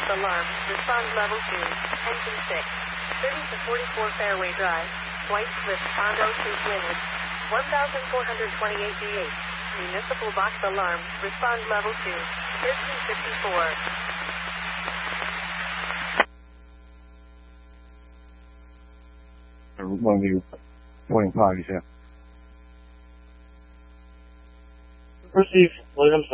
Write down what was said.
alarm. Respond level 2. Engine 6. 30 to 44 Fairway Drive. White Cliff, Condo 2 Linwood. 1,428 DH. Municipal box alarm. Respond level 2. 1354. Morning 5, yeah. Receive, Williams.